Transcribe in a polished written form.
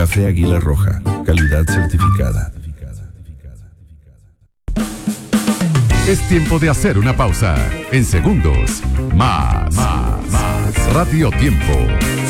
Café Águila Roja, calidad certificada. Es tiempo de hacer una pausa. En segundos, más. Radio Tiempo.